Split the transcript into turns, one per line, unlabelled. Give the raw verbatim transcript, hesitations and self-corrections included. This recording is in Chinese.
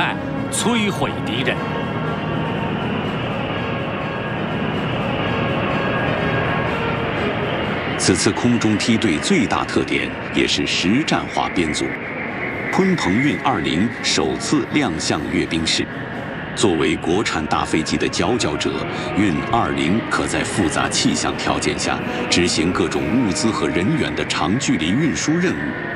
弹，摧毁敌人。
此次空中梯队最大特点也是实战化编组。鲲鹏运二零首次亮相阅兵式。作为国产大飞机的佼佼者，运二零可在复杂气象条件下执行各种物资和人员的长距离运输任务。